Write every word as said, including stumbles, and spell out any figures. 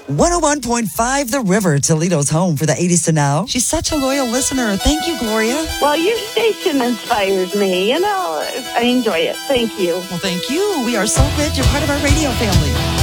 one oh one point five The River, Toledo's home for the eighties to now. She's such a loyal listener. Thank you, Gloria. Well, your station inspires me. You know, I enjoy it. Thank you. Well, thank you. We are so glad you're part of our radio family.